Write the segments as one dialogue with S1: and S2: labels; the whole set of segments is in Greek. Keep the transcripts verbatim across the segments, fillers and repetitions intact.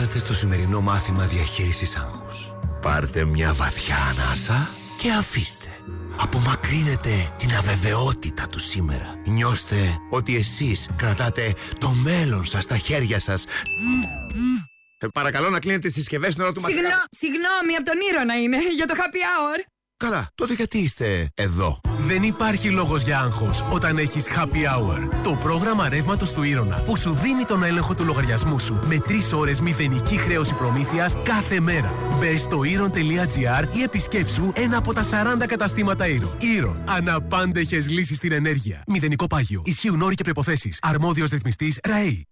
S1: Είμαστε στο σημερινό μάθημα διαχείρισης άγχους. Πάρτε μια βαθιά ανάσα και αφήστε. Απομακρύνετε την αβεβαιότητα του σήμερα. Νιώστε ότι εσείς κρατάτε το μέλλον σας στα χέρια σας. Ε, παρακαλώ να κλείνετε τις συσκευές στην ώρα του μαθήματος.
S2: Συγγνώ, συγγνώμη, από τον Ήρωνα είναι, για το happy hour.
S1: Καλά, τότε γιατί είστε εδώ?
S3: Δεν υπάρχει λόγος για άγχος όταν έχεις Happy Hour. Το πρόγραμμα ρεύματος του Ήρωνα που σου δίνει τον έλεγχο του λογαριασμού σου με τρεις ώρες μηδενική χρέωση προμήθειας κάθε μέρα. Μπες στο ήρων τελεία τζι άρ ή επισκέψου ένα από τα σαράντα καταστήματα Ήρων. Ήρων. Αναπάντεχες λύσεις στην ενέργεια. Μηδενικό πάγιο. Ισχύουν όροι και προϋποθέσεις. Αρμόδιος ρυθμιστής ΡΑΕΗ.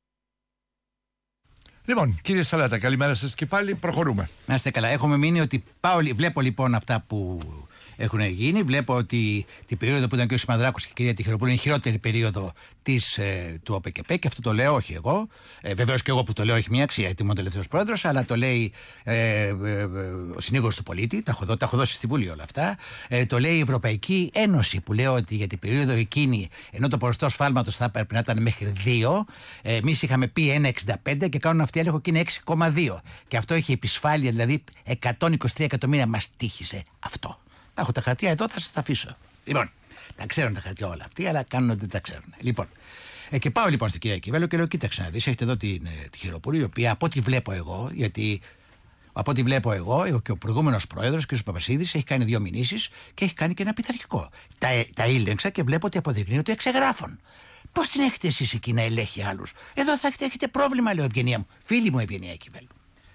S4: Λοιπόν, κύριε Σαλάτα, καλημέρα σας και πάλι. Προχωρούμε.
S5: Να είστε καλά. Έχουμε μείνει ότι πάω, βλέπω λοιπόν αυτά που έχουν γίνει. Βλέπω ότι την περίοδο που ήταν και ο Σιμανδράκος και η κυρία Τυχεροπούλου είναι η χειρότερη περίοδο της, ε, του ΟΠΕΚΕΠΕ, και αυτό το λέω όχι εγώ. Ε, Βεβαίως και εγώ που το λέω έχει μια αξία, γιατί είμαι ο τελευταίος πρόεδρος, αλλά το λέει ε, ε, ε, ο συνήγορος του πολίτη. Τα έχω, τα έχω δώσει στη Βουλή όλα αυτά. Ε, το λέει η Ευρωπαϊκή Ένωση, που λέει ότι για την περίοδο εκείνη, ενώ το ποσοστό σφάλματος θα έπρεπε να ήταν μέχρι δύο, ε, εμείς είχαμε πει ένα κόμμα εξήντα πέντε και κάνουν αυτοί έλεγχο και είναι έξι κόμμα δύο. Και αυτό έχει επισφάλεια, δηλαδή εκατόν είκοσι τρία εκατομμύρια μας τύχησε αυτό. Τα έχω τα χαρτιά εδώ, θα σας τα αφήσω. Λοιπόν, τα ξέρουν τα χαρτιά όλα αυτοί, αλλά κάνουν ότι δεν τα ξέρουν. Λοιπόν, ε, και πάω λοιπόν στην κυρία Κιβέλου και λέω: κοίταξε να δεις, έχετε εδώ την ε, Τυχεροπούλου, η οποία από ό,τι βλέπω εγώ, γιατί από ό,τι βλέπω εγώ, εγώ και ο προηγούμενος πρόεδρος, κ. Παπασίδης, έχει κάνει δύο μηνύσεις και έχει κάνει και ένα πειθαρχικό. Τα, τα ήλεγξα και βλέπω ότι αποδεικνύει ότι εξεγράφων. Πώς την έχετε εσείς εκεί να ελέγχει άλλους? Εδώ θα έχετε, έχετε πρόβλημα, λέω, Ευγενία μου. Φίλη μου, Ευγενία Κιβέλου.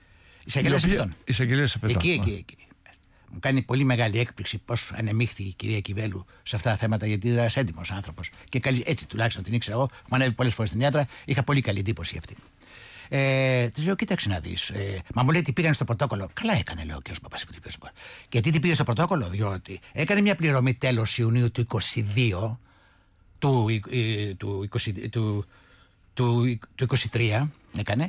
S4: Εισαγγελία Αφετών.
S5: Εκεί, εκεί, εκεί. Μου κάνει πολύ μεγάλη έκπληξη πώς ανεμίχθη η κυρία Κιβέλου σε αυτά τα θέματα, γιατί ήταν ένας έντιμος άνθρωπος. Και καλή, έτσι τουλάχιστον την ήξερα εγώ. Μου ανέβει πολλές φορές στην Ιάτρα, είχα πολύ καλή εντύπωση αυτή. Ε, Του λέω: κοίταξε να δεις. Ε, μα μου λέει ότι πήγαν στο πρωτόκολλο. Καλά έκανε, λέω, ο κ. Παπασίδης. Γιατί τι πήγε στο πρωτόκολλο? Διότι έκανε μια πληρωμή τέλος Ιουνίου του είκοσι δύο, του, ε, του, είκοσι, του, του, του είκοσι τρία. Έκανε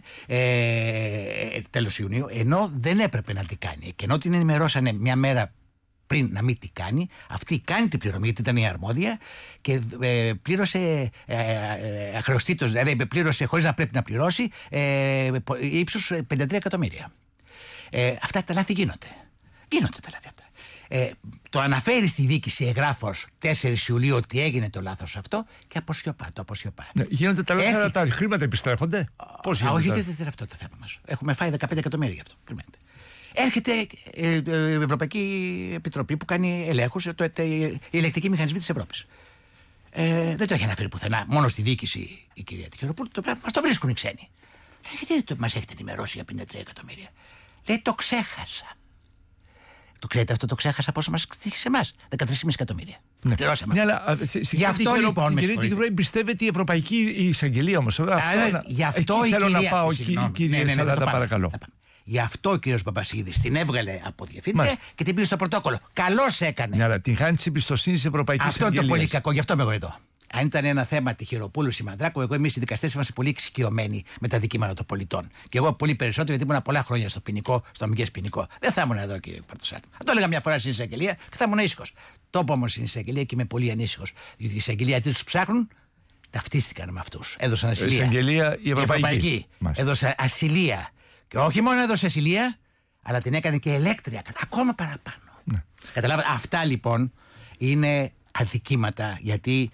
S5: ε, τέλος Ιουνίου, ενώ δεν έπρεπε να την κάνει. Και ενώ την ενημερώσανε μια μέρα πριν να μην την κάνει, αυτή κάνει την πληρωμή, γιατί ήταν η αρμόδια, και ε, πλήρωσε ε, ε, αχρεωστήτως, δηλαδή πλήρωσε χωρίς να πρέπει να πληρώσει, ε, ύψους πενήντα τρία εκατομμύρια. Ε, αυτά τα λάθη γίνονται. Γίνονται τα λάθη αυτά. Ε, το αναφέρει στη διοίκηση εγγράφος τέσσερις Ιουλίου ότι έγινε το λάθος αυτό και αποσιωπά, το αποσιωπά.
S4: Ναι, γίνονται τα λάθη, αλλά τα χρήματα επιστρέφονται. Πώς γίνονται?
S5: Όχι, δεν είναι αυτό το θέμα μας. Έχουμε φάει δεκαπέντε εκατομμύρια γι' αυτό. Περιμένετε. Έρχεται ε, ε, η Ευρωπαϊκή Επιτροπή που κάνει ελέγχους, το, το, οι ελεκτικοί μηχανισμοί της Ευρώπης. Ε, δεν το έχει αναφέρει πουθενά. Μόνο στη διοίκηση η κυρία Τυχεροπούλου. Το πράγμα μας το βρίσκουν οι ξένοι. Λέει: γιατί μας έχετε ενημερώσει για πενήντα τρία εκατομμύρια? Λέει: το ξέχασα. Το ξέρετε αυτό, το ξέχασα πόσο μας τύχησε εμάς? δεκατρία κόμμα πέντε εκατομμύρια.
S4: Ναι.
S5: Πληρώσαμε.
S4: Ναι, αλλά
S5: γι' αυτό λοιπόν.
S4: Η κυρία Τυχεροπούλου εμπιστεύεται η Ευρωπαϊκή Εισαγγελία όμως.
S5: Γι' αυτό η
S4: θέλω
S5: κυρία...
S4: να πάω, κύριε Σαλάτα, παρακαλώ.
S5: Γι' αυτό ο κύριος Παπασίδης την έβγαλε από διευθύντρια και την πήγε στο πρωτόκολλο. Καλώς έκανε.
S4: Ναι, αλλά την χάνει τη εμπιστοσύνη της Ευρωπαϊκής Εισαγγελίας.
S5: Αυτό το πολύ κακό, γι' αυτό είμαι εγώ εδώ. Αν ήταν ένα θέμα Τυχεροπούλου Σιμανδράκου, εγώ εμείς οι δικαστές είμαστε πολύ εξοικειωμένοι με τα δικήματα των πολιτών. Και εγώ πολύ περισσότερο, γιατί ήμουν πολλά χρόνια στο ποινικό, στο αμυγές ποινικό. Δεν θα ήμουν εδώ, κύριε Παρτοσάτη. Θα το έλεγα μια φορά στην εισαγγελία και θα ήμουν ήσυχος. Το πω όμως στην εισαγγελία και είμαι πολύ ανήσυχος. Διότι η εισαγγελία τι τους ψάχνουν, ταυτίστηκαν με αυτούς. Έδωσαν ασυλία.
S4: Η εισαγγελία η Ευρωπαϊκή.
S5: Ευρωπαϊκή. Έδωσε ασυλία. Και όχι μόνο έδωσε ασυλία, αλλά την έκανε και ελέκτρια, ακόμα παραπάνω. Ναι. Καταλάβατε, αυτά λοιπόν είναι αδικήματα, γιατί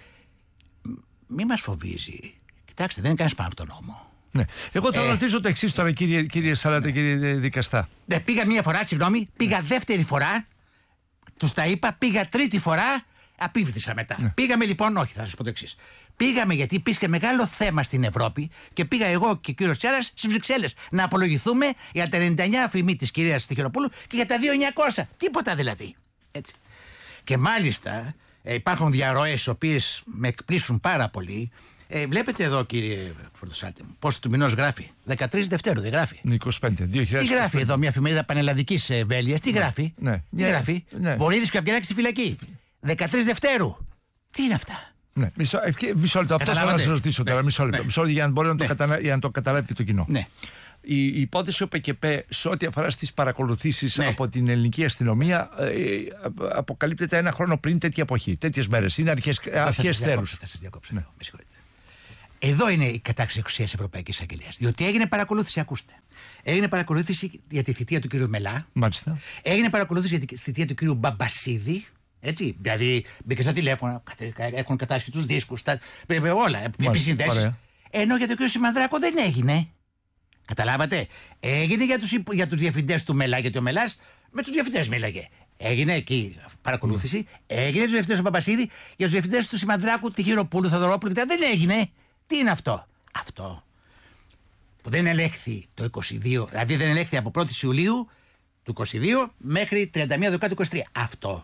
S5: μη μας φοβίζει. Κοιτάξτε, δεν είναι κανείς πάνω από τον νόμο.
S4: Ναι. Εγώ θα ε, ρωτήσω το εξής τώρα, κύριε, κύριε Σαλάτα, κύριε δικαστά.
S5: Ναι, πήγα μία φορά, συγγνώμη, πήγα ναι. δεύτερη φορά, τους τα είπα, πήγα τρίτη φορά, απίφθησα μετά. Ναι. Πήγαμε λοιπόν, όχι, θα σας πω το εξής. Πήγαμε γιατί υπήρχε μεγάλο θέμα στην Ευρώπη και πήγα εγώ και ο κύριος Τσέρας στις Βρυξέλλες να απολογηθούμε για τα ενενήντα εννιά αφημί της κυρίας Τυχεροπούλου και για τα δύο χιλιάδες εννιακόσια. Τίποτα δηλαδή. Έτσι. Και μάλιστα ε, υπάρχουν διαρροές οι οποίες με εκπλήσουν πάρα πολύ. Ε, βλέπετε εδώ, κύριε Πορτοσάλτη μου, πώς του μηνός γράφει. δεκατρείς Δευτέρου δεν γράφει.
S4: είκοσι πέντε, δύο χιλιάδες είκοσι πέντε. Τι
S5: γράφει εδώ, μια εφημερίδα πανελλαδικής ε, βέλειας. Τι ναι, γράφει. Ναι, τι ναι, γράφει. Ναι. Βορύδης και Αυγενάκης στη φυλακή. δεκατρείς Δευτέρου. Τι είναι αυτά.
S4: Ναι, μισό, ευκαι, μισό λεπτό. Αυτό θέλω να σας ρωτήσω τώρα. Ναι, μισό λεπτό. Ναι. Μισό λεπτό για να μπορεί να, ναι. το καταλα... για να το καταλάβει και το κοινό. Ναι. Η, η υπόθεση ΟΠΕΚΕΠΕ σε ό,τι αφορά στις παρακολουθήσεις ναι. από την ελληνική αστυνομία ε, αποκαλύπτεται ένα χρόνο πριν τέτοια εποχή, τέτοιες μέρες. Είναι αρχές θέρους.
S5: Θα σας διακόψω. Ναι. Με συγχωρείτε. Εδώ είναι η κατάχρηση εξουσίας Ευρωπαϊκής Αγγελίας. Διότι έγινε παρακολούθηση, ακούστε. Έγινε παρακολούθηση για τη θητεία του κ. Μελά.
S4: Μάλιστα.
S5: Έγινε παρακολούθηση για τη θητεία του κ. Μπαμπασίδη. Έτσι. Δηλαδή μπήκε στα τηλέφωνα, έχουν κατάσχει τους δίσκους, τα, όλα, επισυνδέσεις. Ενώ για τον κ. Σιμανδράκο δεν έγινε. Καταλάβατε. Έγινε για τους, για τους διευθυντές του Μελά, γιατί ο Μελάς με τους διευθυντές μίλαγε. Έγινε εκεί παρακολούθηση. Mm. Έγινε για τους διευθυντές του Παπασίδη, για τους διευθυντές του Σιμανδράκου, τη Χειροπούλου, Θαδωρόπουλου κτλ. Δεν έγινε. Τι είναι αυτό? Αυτό που δεν ελέγχθη το είκοσι δύο, δηλαδή δεν ελέγχθη από πρώτη Ιουλίου του είκοσι δύο μέχρι τριάντα μία Δεκάτου είκοσι τρία. Αυτό.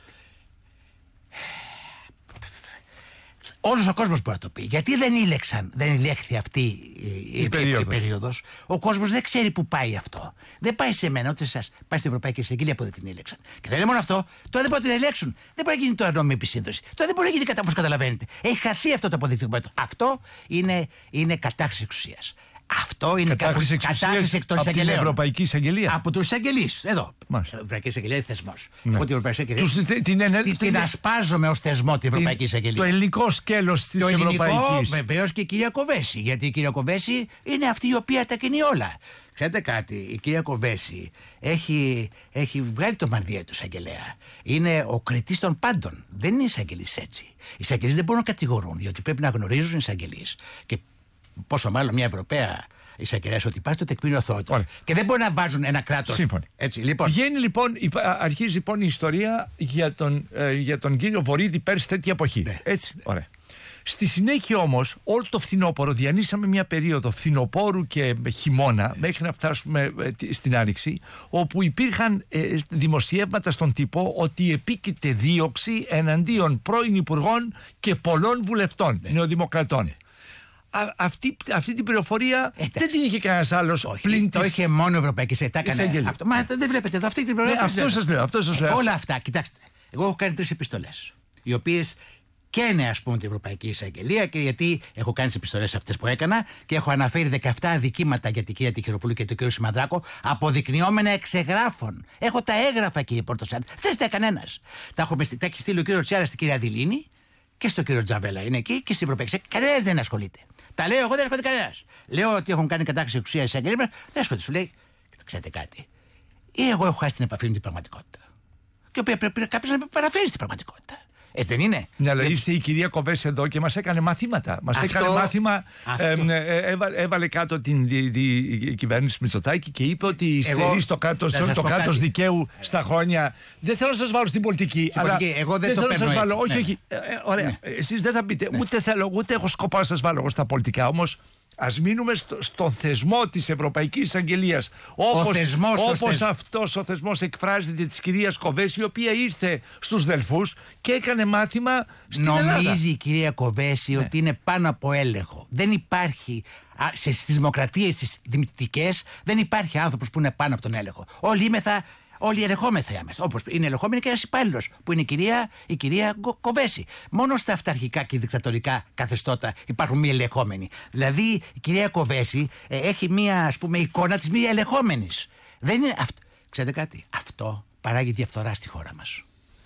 S5: Όλος ο κόσμος μπορεί να το πει. Γιατί δεν ήλεξαν, δεν ηλέχθη αυτή η, η, η, περίοδος. η περίοδος. Ο κόσμος δεν ξέρει που πάει αυτό. Δεν πάει σε μένα, ούτε σε εσάς. Πάει στην Ευρωπαϊκή Εισαγγελία που δεν την ήλεξαν. Και δεν είναι μόνο αυτό, τώρα δεν μπορεί να την ελέγξουν. Δεν μπορεί να γίνει τώρα νόμιμη επισύνδεση. Τώρα δεν μπορεί να γίνει κατά, όπως καταλαβαίνετε. Έχει χαθεί αυτό το αποδεικτικό μέτρο. Αυτό είναι, είναι κατάχρηση εξουσίας. Αυτό είναι
S4: κατάχρηση εξουσίας από την Ευρωπαϊκή Εισαγγελία.
S5: Από τους εισαγγελείς. Εδώ. Η Ευρωπαϊκή Εισαγγελία είναι θεσμός.
S4: Ναι.
S5: Εγώ την Ευρωπαϊκή Εισαγγελία.
S4: Την, την, την,
S5: την, την ασπάζομαι ως θεσμό την Ευρωπαϊκή Εισαγγελία.
S4: Το ελληνικό σκέλος της Ευρωπαϊκής.
S5: Βεβαίως και η κυρία Κοβέση. Γιατί η κυρία Κοβέση είναι αυτή η οποία τα κινεί όλα. Ξέρετε κάτι, η κυρία Κοβέση έχει, έχει βγάλει το μανδύα του εισαγγελέα. Είναι ο κριτής των πάντων. Δεν είναι εισαγγελείς έτσι. Οι εισαγγελείς δεν μπορούν να κατηγορούν, διότι πρέπει να γνωρίζουν οι εισαγγελείς. Και πόσο μάλλον μια Ευρωπαία εισαγγελέα ότι υπάρχει το τεκμήριο αθωότητας. Και δεν μπορεί να βάζουν ένα κράτος.
S4: Σύμφωνοι.
S5: Έτσι, λοιπόν.
S4: Βγαίνει λοιπόν, αρχίζει λοιπόν η ιστορία για τον, ε, για τον κύριο Βορίδη πέρσι τέτοια εποχή.
S5: Ναι.
S4: Έτσι, ωραία. Στη συνέχεια όμως, όλο το φθινόπωρο διανύσαμε μια περίοδο φθινοπόρου και χειμώνα μέχρι να φτάσουμε ε, στην Άνοιξη, όπου υπήρχαν ε, δημοσιεύματα στον τύπο ότι επίκειται δίωξη εναντίον πρώην υπουργών και πολλών βουλευτών, ναι, νεοδημοκρατών. Ναι. Α, αυτή, αυτή την πληροφορία ε, δεν την είχε κανένας άλλος πλην
S5: το
S4: της...
S5: είχε μόνο η Ευρωπαϊκή Εισαγγελία. Μα δεν βλέπετε εδώ αυτή την πληροφορία.
S4: Ναι, αυτό σας λέω. Αυτό σας λέω.
S5: Ε, όλα αυτά, κοιτάξτε. Εγώ έχω κάνει τρεις επιστολές, οι οποίες καίνε, ας πούμε, την Ευρωπαϊκή Εισαγγελία, και γιατί έχω κάνει τις επιστολές αυτές που έκανα και έχω αναφέρει δεκαεπτά αδικήματα για την κυρία Τυχεροπούλου και τον κύριο Σιμανδράκο, αποδεικνυόμενα εξεγράφων. Έχω τα έγγραφα, κύριε Πορτοσάλτη. Δεν τα κανένας. Τα, έχω, τα έχει στείλει ο κύριο Τσιάρα στην κυρία Δηλίνη και στον κύριο Τζαβέλα. Είναι εκεί και στην Ευρωπαϊκή Εισαγγελία. Κανένας δεν ασχολείται. Τα λέω εγώ, δεν ασχολείται κανένας. Λέω ότι έχουν κάνει κατάχρηση εξουσίας εισαγγελία. Δεν ασχολείται. Σου λέει, ξέρετε κάτι. Ή εγώ έχω χάσει την επαφή με την πραγματικότητα. Και οποία πρέπει κάποιο να με παραφέρει στην πραγματικότητα. Έτσι δεν είναι?
S4: Ναι, αλλά ήρθε η κυρία Κοβέση εδώ και μας έκανε μαθήματα. Μας αυτό, έκανε μάθημα, ε, ε, έβαλε, έβαλε κάτω την τη, τη, τη κυβέρνηση Μητσοτάκη και είπε ότι στερεί στο κράτος, το κράτος δικαίου στα χρόνια. Δεν θέλω να σας βάλω στην πολιτική.
S5: Στην αλλά πολιτική. Εγώ δεν, δεν το θέλω να σας βάλω.
S4: Όχι,
S5: ναι.
S4: όχι. Ε, ωραία. Ναι. Εσείς δεν θα πείτε. Ναι. Ούτε θέλω, ούτε έχω σκοπό να σας βάλω εγώ στα πολιτικά. Όμως ας μείνουμε στο, στον θεσμό της Ευρωπαϊκής Εισαγγελίας. Όπως, όπως αυτός ο θεσμός εκφράζεται της κυρίας Κοβέση, η οποία ήρθε στους Δελφούς και έκανε μάθημα στην
S5: Νομίζει
S4: Ελλάδα.
S5: Νομίζει η κυρία Κοβέση, ναι, ότι είναι πάνω από έλεγχο. Δεν υπάρχει, στις δημοκρατίες τις δημοκρατικές, δεν υπάρχει άνθρωπος που είναι πάνω από τον έλεγχο. Όλοι είμεθα. Όλοι ελεγχόμεθα άμεσα. Όπως είναι ελεγχόμενη και ένας υπάλληλος, που είναι η κυρία, η κυρία Κοβέση. Μόνο στα αυταρχικά και δικτατορικά καθεστώτα υπάρχουν μη ελεγχόμενοι. Δηλαδή η κυρία Κοβέση ε, έχει μία, ας πούμε, εικόνα της μη ελεγχόμενης. Δεν είναι αυτό. Ξέρετε κάτι, αυτό παράγει διαφθορά στη χώρα μας.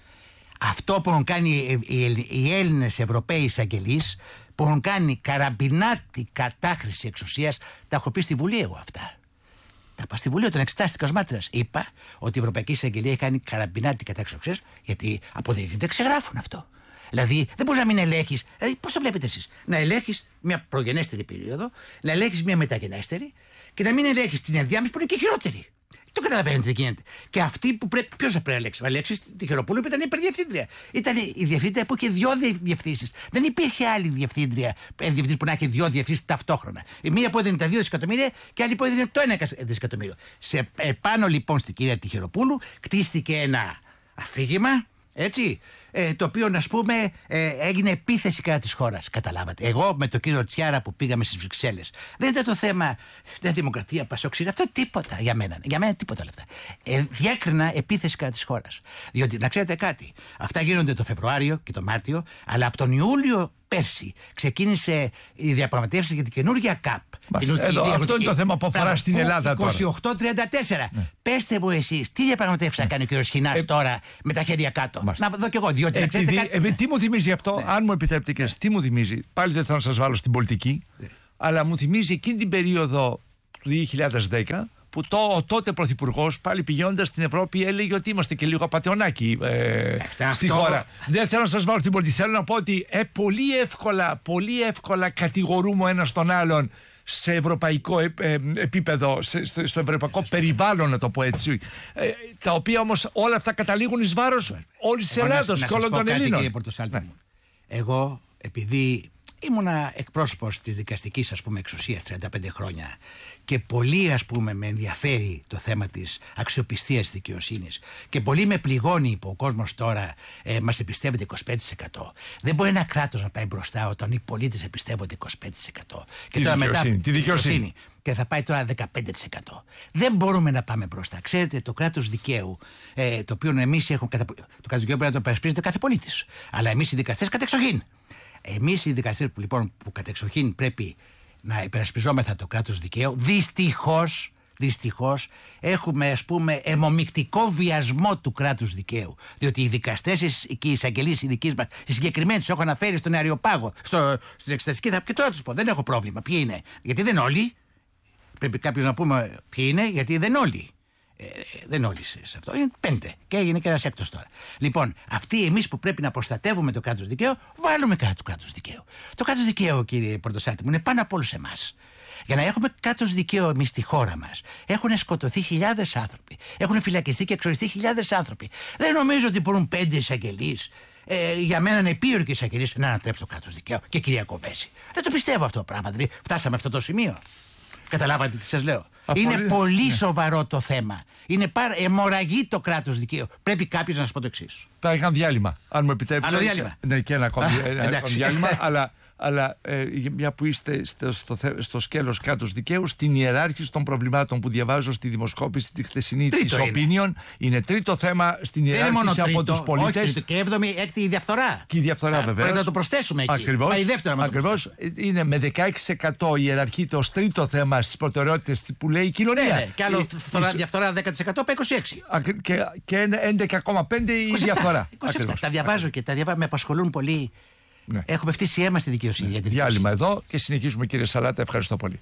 S5: Αυτό που έχουν κάνει οι, οι, οι Έλληνες Ευρωπαίοι εισαγγελείς, που έχουν κάνει καραμπινάτη κατάχρηση εξουσίας, τα έχω πει στη Βουλή εγώ αυτά. Τα είπα στη Βουλή όταν εξετάστηκα ως μάρτυρας. Είπα ότι η Ευρωπαϊκή Εισαγγελία έχει κάνει καραμπινάτη κατάχρηση εξουσίας, γιατί αποδείχτηκε ξεγράφουν αυτό. Δηλαδή δεν μπορεί να μην ελέγχεις. Δηλαδή, πώς το βλέπετε εσείς? Να ελέγχεις μια προγενέστερη περίοδο, να ελέγχεις μια μεταγενέστερη και να μην ελέγχεις την ενδιάμεση που είναι και χειρότερη. Το καταλαβαίνετε τι γίνεται. Και αυτή που πρέπει. Ποιος θα πρέπει να ελέγξει? Να ελέγξει τη Χειροπούλου που ήταν υπερδιευθύντρια. Ήταν η διευθύντρια που είχε δυο διευθύνσεις. Δεν υπήρχε άλλη διευθύντρια διευθύντρια που να έχει δυο διευθύνσεις ταυτόχρονα. Η μία που έδινε τα δύο δισεκατομμύρια και άλλη που έδινε το ένα δισεκατομμύριο. Σε επάνω λοιπόν στην κυρία Τυχεροπούλου κτίστηκε ένα αφήγημα. Έτσι, ε, το οποίο, να πούμε, ε, έγινε επίθεση κατά της χώρας. Καταλάβατε. Εγώ με τον κύριο Τσιάρα που πήγαμε στις Βρυξέλλες, δεν ήταν το θέμα δεν δημοκρατία, πασόξιρα, αυτό τίποτα για μένα. Για μένα τίποτα όλα αυτά. Ε, διάκρινα επίθεση κατά της χώρας. Διότι, να ξέρετε κάτι, αυτά γίνονται το Φεβρουάριο και το Μάρτιο, αλλά από τον Ιούλιο πέρσι ξεκίνησε η διαπραγματεύση για την καινούργια ΚΑΠ.
S4: Εδώ, αυτό ευρωπαϊκή... είναι το θέμα που αφορά στην Ελλάδα τώρα.
S5: είκοσι οκτώ τριάντα τέσσερα. Ναι. Πέστε μου εσείς, τι διαπραγματεύσει θα κάνει ο κ. Σχοινάς ε... τώρα με τα χέρια κάτω. Μάλιστα. Να δω κι εγώ, διότι
S4: επειδή,
S5: να ξέρετε.
S4: Κάτι... τι μου θυμίζει αυτό, ναι. αν μου επιτρέπετε και τι μου θυμίζει. Πάλι δεν θέλω να σας βάλω στην πολιτική, ναι. αλλά μου θυμίζει εκείνη την περίοδο του δύο χιλιάδες δέκα. Που το, ο τότε πρωθυπουργός πάλι πηγαίνοντας στην Ευρώπη έλεγε ότι είμαστε και λίγο απατεωνάκι ε, στη αυτό... χώρα. Δεν θέλω να σας βάλω στην πολιτική. Θέλω να πω ότι ε, πολύ εύκολα, πολύ εύκολα κατηγορούμε ο ένας τον άλλον σε ευρωπαϊκό ε, ε, επίπεδο, σε, στο, στο ευρωπαϊκό περιβάλλον, να το πω έτσι. Ε, τα οποία όμως όλα αυτά καταλήγουν εις βάρος όλης της Ελλάδος και όλων των Ελλήνων.
S5: Ναι. Εγώ, επειδή ήμουνα εκπρόσωπος της δικαστικής, ας πούμε, εξουσίας τριάντα πέντε χρόνια και πολύ, ας πούμε, με ενδιαφέρει το θέμα της αξιοπιστίας της δικαιοσύνης και πολύ με πληγώνει που ο κόσμος τώρα ε, μας εμπιστεύεται είκοσι πέντε τοις εκατό. Δεν μπορεί ένα κράτος να πάει μπροστά όταν οι πολίτες εμπιστεύονται είκοσι πέντε τοις εκατό. Και
S4: τη
S5: τώρα
S4: δικαιοσύνη,
S5: μετά
S4: τη δικαιοσύνη.
S5: Και θα πάει τώρα δεκαπέντε τοις εκατό. Δεν μπορούμε να πάμε μπροστά. Ξέρετε, το κράτος δικαίου, ε, το οποίο εμείς έχουμε. Κατα... Το κράτος δικαίου πρέπει να το περασπίζεται κάθε πολίτης. Αλλά εμείς οι δικαστές κατεξοχήν. Εμείς οι δικαστές που λοιπόν που κατεξοχήν πρέπει να υπερασπιζόμεθα το κράτος δικαίου, δυστυχώς, δυστυχώς έχουμε, ας πούμε, αιμομικτικό βιασμό του κράτους δικαίου. Διότι οι δικαστές και οι εισαγγελίες οι δικοί μας, οι συγκεκριμένοι τους έχω αναφέρει στον Αεριοπάγο, στο, στην εξεταστική, θα, και τώρα τους πω, δεν έχω πρόβλημα. Ποιοι είναι? Γιατί δεν όλοι. Πρέπει κάποιος να πούμε ποιοι είναι, γιατί δεν όλοι. Ε, δεν όλοι σε αυτό. Είναι πέντε. Και έγινε και ένας έκτος τώρα. Λοιπόν, αυτοί εμείς που πρέπει να προστατεύουμε το κράτος δικαίου, βάλουμε κάτι του κράτους δικαίου. Το κράτος δικαίου, κύριε Πορτοσάλτη μου, είναι πάνω από όλους εμάς. Για να έχουμε κράτος δικαίου εμείς στη χώρα μας, έχουν σκοτωθεί χιλιάδες άνθρωποι. Έχουν φυλακιστεί και εξοριστεί χιλιάδες άνθρωποι. Δεν νομίζω ότι μπορούν πέντε εισαγγελείς. Ε, για μένα είναι επίοικοι και εισαγγελείς να ανατρέψουν το κράτος δικαίου. Και κυρία Κοβέση. Δεν το πιστεύω αυτό το πράγμα. Δηλαδή, φτάσαμε αυτό το σημείο. Καταλάβατε τι σας λέω? Α, είναι πολύ, πολύ ναι. σοβαρό το θέμα. Είναι πάρα... αιμορραγεί το κράτος δικαίου. Πρέπει κάποιος να σας πω το εξής.
S4: Θα είχαν διάλειμμα, αν μου επιτρέπετε.
S5: Άλλο διάλειμμα.
S4: Ναι, και ένα ακόμη διάλειμμα. αλλά αλλά ε, μια που είστε στο, στο, στο σκέλος κράτους δικαίου, στην ιεράρχηση των προβλημάτων που διαβάζω στη δημοσκόπηση τη χθεσινή της Opinion, είναι τρίτο θέμα στην ιεράρχηση από τους πολίτες.
S5: Όχι, και έβδομη, έκτη η διαφθορά.
S4: Και η διαφθορά βεβαίως.
S5: Πρέπει να το προσθέσουμε εκεί.
S4: Ακριβώς.
S5: Α, η δεύτερα
S4: Ακριβώς. Είναι με δεκαέξι τοις εκατό ιεραρχείται ως τρίτο θέμα στις προτεραιότητες που λέει η κοινωνία.
S5: Ναι, ναι. Και άλλο η, διαφθορά δέκα τοις εκατό από είκοσι έξι.
S4: Και, και έντεκα κόμμα πέντε η διαφθορά.
S5: είκοσι επτά. Τα διαβάζω και τα διαβάζω, με απασχολούν πολύ. Ναι. Έχουμε φτύσει αίμα στη δικαιοσύνη. Ναι. Για τη δικαιοσύνη.
S4: Διάλειμμα εδώ και συνεχίζουμε, κύριε Σαλάτα. Ευχαριστώ πολύ.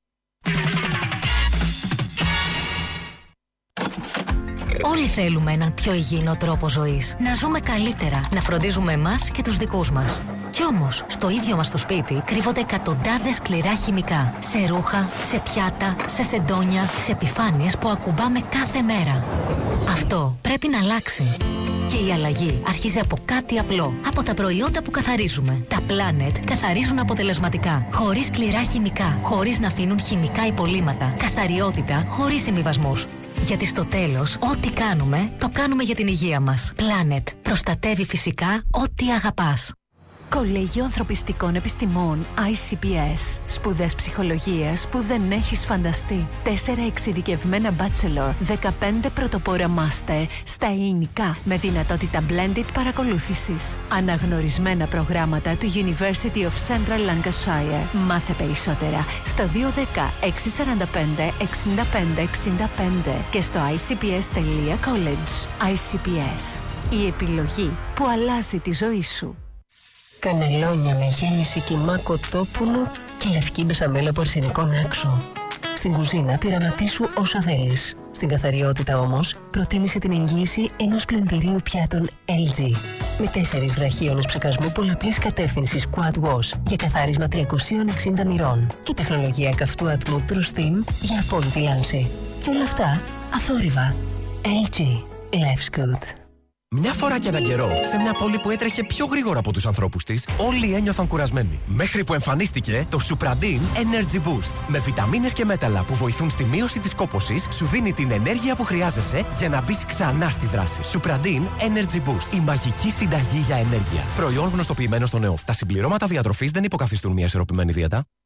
S6: Όλοι θέλουμε έναν πιο υγιεινό τρόπο ζωής. Να ζούμε καλύτερα, να φροντίζουμε εμάς και τους δικούς μας. Κι όμως, στο ίδιο μας το σπίτι κρύβονται εκατοντάδες σκληρά χημικά. Σε ρούχα, σε πιάτα, σε σεντόνια, σε επιφάνειες που ακουμπάμε κάθε μέρα. Αυτό πρέπει να αλλάξει. Και η αλλαγή αρχίζει από κάτι απλό. Από τα προϊόντα που καθαρίζουμε. Τα Planet καθαρίζουν αποτελεσματικά. Χωρίς σκληρά χημικά. Χωρίς να αφήνουν χημικά υπολείμματα. Καθαριότητα χωρίς συμβιβασμούς. Γιατί στο τέλος, ό,τι κάνουμε, το κάνουμε για την υγεία μας. Planet. Προστατεύει φυσικά ό,τι αγαπάς.
S7: Κολέγιο Ανθρωπιστικών Επιστημών άι σι πι ες. Σπουδές ψυχολογίας που δεν έχεις φανταστεί. Τέσσερα εξειδικευμένα bachelor, δεκαπέντε πρωτοπόρα master στα ελληνικά με δυνατότητα blended παρακολούθησης. Αναγνωρισμένα προγράμματα του University of Central Lancashire. Μάθε περισσότερα στο δύο ένα μηδέν έξι τέσσερα πέντε εξήντα πέντε εξήντα πέντε και στο άι σι πι ες τελεία college. άι σι πι ες. Η επιλογή που αλλάζει τη ζωή σου.
S8: Κανελόνια με γέμιση κιμά κοτόπουλο και λευκή μπεσαμέλα πορσινικών άξο. Στην κουζίνα πειραματίσου όσο θέλεις. Στην καθαριότητα όμως προτίμησε την εγγύηση ενός πλυντηρίου πιάτων ελ τζι. Με τέσσερις βραχίονες ψεκασμού πολλαπλής κατεύθυνσης Quad Wash για καθάρισμα τριακόσια εξήντα μοιρών και τεχνολογία καυτού ατμού True Steam για απόλυτη λάμψη. Και όλα αυτά αθόρυβα. ελ τζι. Life's good.
S9: Μια φορά και έναν καιρό, σε μια πόλη που έτρεχε πιο γρήγορα από τους ανθρώπους της, όλοι ένιωθαν κουρασμένοι. Μέχρι που εμφανίστηκε το Supradin Energy Boost. Με βιταμίνες και μέταλλα που βοηθούν στη μείωση της κόπωσης, σου δίνει την ενέργεια που χρειάζεσαι για να μπεις ξανά στη δράση. Supradin Energy Boost. Η μαγική συνταγή για ενέργεια. Προϊόν γνωστοποιημένο στον ΕΟΦ. Τα συμπληρώματα διατροφής δεν υποκαθιστούν μια ισορροπημένη δίαιτα.